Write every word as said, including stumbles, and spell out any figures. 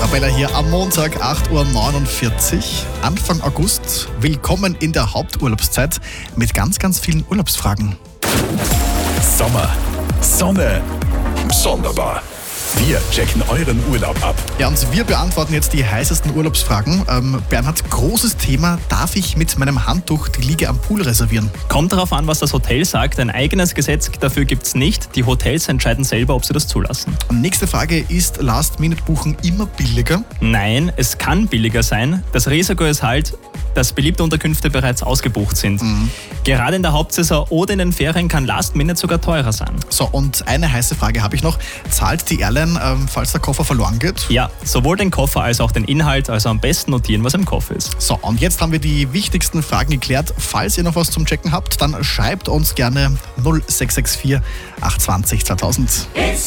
Arabella hier am Montag, acht Uhr neunundvierzig, Anfang August. Willkommen in der Haupturlaubszeit mit ganz, ganz vielen Urlaubsfragen. Sommer, Sonne, sonderbar. Wir checken euren Urlaub ab. Ja, und wir beantworten jetzt die heißesten Urlaubsfragen. Ähm, Bernhard, großes Thema, darf ich mit meinem Handtuch die Liege am Pool reservieren? Kommt darauf an, was das Hotel sagt. Ein eigenes Gesetz dafür gibt es nicht. Die Hotels entscheiden selber, ob sie das zulassen. Und nächste Frage, ist Last-Minute-Buchen immer billiger? Nein, es kann billiger sein. Das Risiko ist halt, dass beliebte Unterkünfte bereits ausgebucht sind. Mhm. Gerade in der Hauptsaison oder in den Ferien kann Last Minute sogar teurer sein. So, und eine heiße Frage habe ich noch. Zahlt die Airline, ähm, falls der Koffer verloren geht? Ja, sowohl den Koffer als auch den Inhalt, also am besten notieren, was im Koffer ist. So, und jetzt haben wir die wichtigsten Fragen geklärt. Falls ihr noch was zum Checken habt, dann schreibt uns gerne null sechs sechs vier acht zwei null zweitausend. It's